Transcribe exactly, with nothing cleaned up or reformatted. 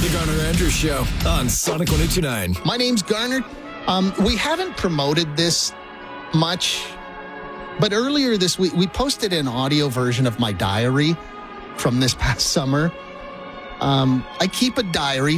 The Garner Andrews Show on Sonic one oh two point nine. My name's Garner. Um, we haven't promoted this much, but earlier this week, we posted an audio version of my diary from this past summer. Um, I keep a diary